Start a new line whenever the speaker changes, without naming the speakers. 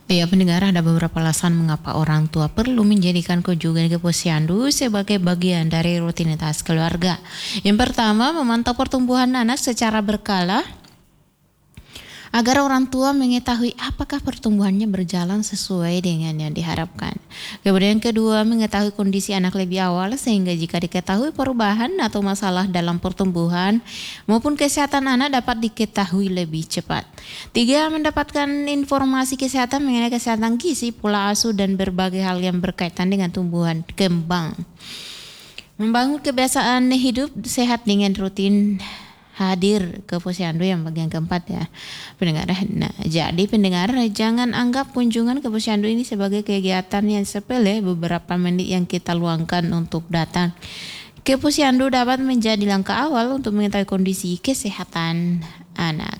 Ya, pendengar, ada beberapa alasan mengapa orang tua perlu menjadikan kunjungan ke posyandu sebagai bagian dari rutinitas keluarga. Yang pertama, memantau pertumbuhan anak secara berkala agar orang tua mengetahui apakah pertumbuhannya berjalan sesuai dengan yang diharapkan. Kemudian kedua, mengetahui kondisi anak lebih awal sehingga jika diketahui perubahan atau masalah dalam pertumbuhan maupun kesehatan anak dapat diketahui lebih cepat. Tiga, mendapatkan informasi kesehatan mengenai kesehatan gizi, pola asuh dan berbagai hal yang berkaitan dengan tumbuhan kembang. Membangun kebiasaan hidup sehat dengan rutin hadir ke posyandu yang bagian keempat ya pendengar. Nah, jadi pendengar, jangan anggap kunjungan ke posyandu ini sebagai kegiatan yang sepele. Beberapa menit yang kita luangkan untuk datang ke posyandu dapat menjadi langkah awal untuk mengetahui kondisi kesehatan anak.